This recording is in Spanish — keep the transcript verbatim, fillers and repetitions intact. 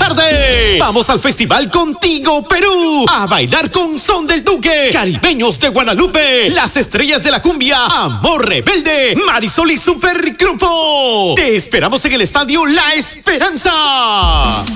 tarde. Vamos al festival Contigo Perú a bailar con Son del Duque, Caribeños de Guadalupe, Las Estrellas de la Cumbia, Amor Rebelde, Marisol y Supergrupo. Te esperamos en el Estadio La Esperanza.